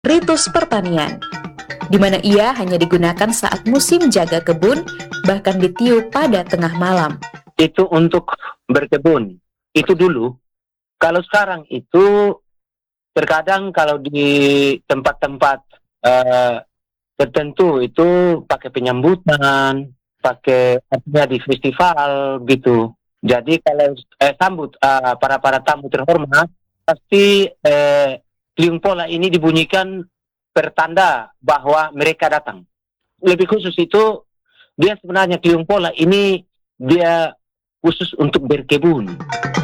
ritus pertanian, di mana ia hanya digunakan saat musim jaga kebun, bahkan ditiup pada tengah malam. Itu untuk berkebun. Itu dulu. Kalau sekarang itu terkadang kalau di tempat-tempat tertentu itu pakai penyambutan, pakai artinya di festival gitu. Jadi kalau sambut para tamu terhormat, pasti Liung Pola ini dibunyikan pertanda bahwa mereka datang. Lebih khusus itu, dia sebenarnya Liung Pola ini dia khusus untuk berkebun.